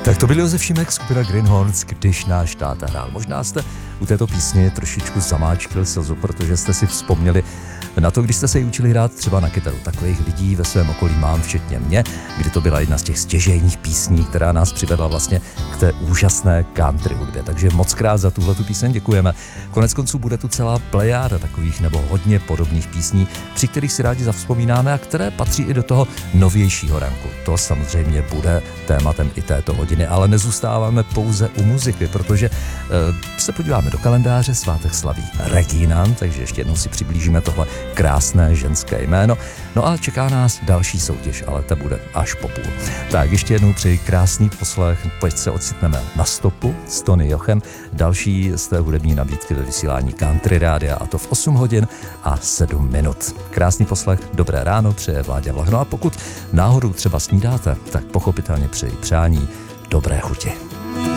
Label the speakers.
Speaker 1: Tak to byl Josef Šimek, skupina Greenhorns, Když náš táta hrál. Možná jste u této písně trošičku zamáčkli slzu, protože jste si vzpomněli na to, když jste se ji učili hrát třeba na kytaru. Takových lidí ve svém okolí mám, včetně mě, kdy to byla jedna z těch stěžejních písní, která nás přivedla vlastně k té úžasné country hudbě. Takže moc krát za tuhletu píseň děkujeme. Konec konců bude tu celá plejáda takových nebo hodně podobných písní, při kterých si rádi zavzpomínáme a které patří i do toho novějšího ranku. To samozřejmě bude tématem i této hodiny, ale nezůstáváme pouze u muziky, protože se podíváme do kalendáře, svátek slaví Regina, takže ještě jednou si přiblížíme tohle krásné ženské jméno. No a čeká nás další soutěž, ale ta bude až po půl. Tak ještě jednou přeji krásný poslech, pojď se ocitneme na stopu s Tony Jochem, další z té hudební nabídky ve vysílání Country Rádia, a to v 8 hodin a 7 minut. Krásný poslech, dobré ráno, přeje Vláďa Vlach. No a pokud náhodou třeba snídáte, tak pochopitelně přeji přání dobré chuti.